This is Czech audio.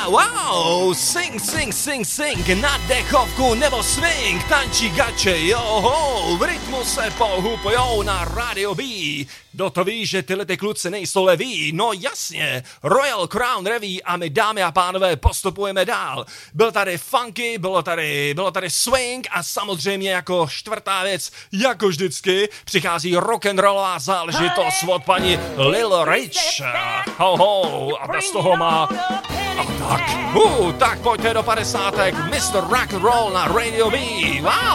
Wow, sing, sing, sing, sing, na dechovku nebo swing, tančí gače, joho, v rytmu se pohupujou na Radio B. Kdo to ví, že tyhle ty kluci nejsou leví? No jasně, Royal Crown Revue a my, dámy a pánové, postupujeme dál. Byl tady funky, bylo tady swing a samozřejmě jako čtvrtá věc, jako vždycky, přichází rock'n'rollová záležitost od paní Lil Rich. Ho, ho, a bez toho má... tak pojďte do 50. Mr. Rock and Roll na Radio B. Wow!